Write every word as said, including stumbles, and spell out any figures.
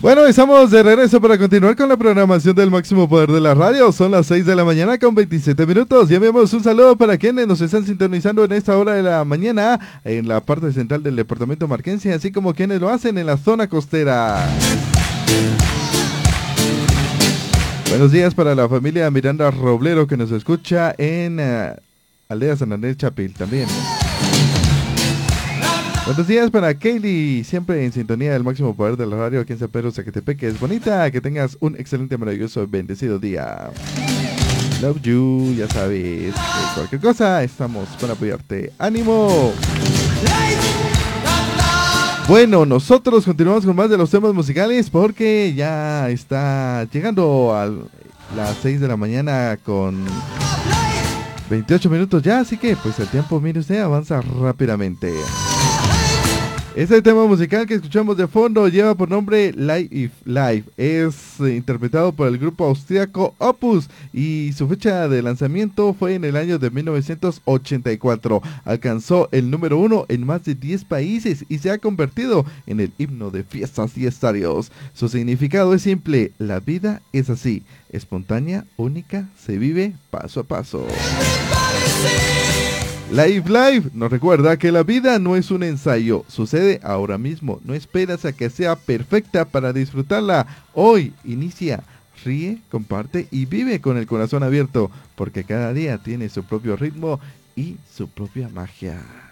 Bueno, estamos de regreso para continuar con la programación del Máximo Poder de la Radio. Son las seis de la mañana con veintisiete minutos. Y enviamos un saludo para quienes nos están sintonizando en esta hora de la mañana en la parte central del departamento marquense, así como quienes lo hacen en la zona costera. Buenos días para la familia Miranda Roblero que nos escucha en uh, Aldea San Andrés Chapil también. Buenos días para Kaylee, siempre en sintonía del Máximo Poder de la Radio aquí en San Pedro Zacatepeque. Es bonita, que tengas un excelente, maravilloso, bendecido día. Love you, ya sabes, cualquier cosa, estamos para apoyarte. ¡Ánimo! Bueno, nosotros continuamos con más de los temas musicales porque ya está llegando a las seis de la mañana con veintiocho minutos ya, así que pues el tiempo, mire usted, avanza rápidamente. Este tema musical que escuchamos de fondo lleva por nombre Live If Live. Es eh, interpretado por el grupo austriaco Opus y su fecha de lanzamiento fue en el año de mil novecientos ochenta y cuatro. Alcanzó el número uno en más de diez países y se ha convertido en el himno de fiestas y estadios. Su significado es simple: la vida es así, espontánea, única, se vive paso a paso. Live Live nos recuerda que la vida no es un ensayo, sucede ahora mismo, no esperas a que sea perfecta para disfrutarla. Hoy inicia, ríe, comparte y vive con el corazón abierto, porque cada día tiene su propio ritmo y su propia magia.